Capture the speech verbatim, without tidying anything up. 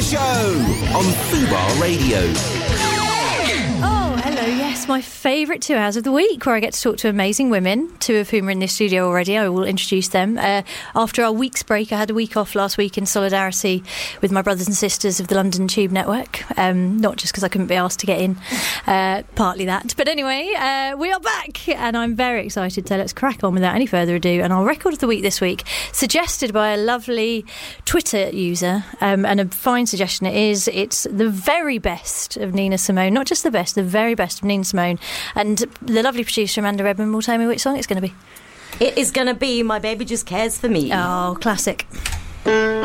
Show on Fubar Radio. Oh, hello, yes, my favourite two hours of the week, where I get to talk to amazing women, two of whom are in this studio already. I will introduce them. Uh, after our week's break, I had a week off last week in solidarity with my brothers and sisters of the London Tube Network, um, not just because I couldn't be asked to get in, uh, partly that. But anyway, uh, we are back, and I'm very excited, so let's crack on without any further ado. And our record of the week this week, suggested by a lovely Twitter user, um, and a fine suggestion it is, it's the very best of Nina Simone, not just the best, the very best of Nina Simone. And the lovely producer Amanda Redmond will tell me which song it's going to be. It is going to be My Baby Just Cares For Me. Oh, classic.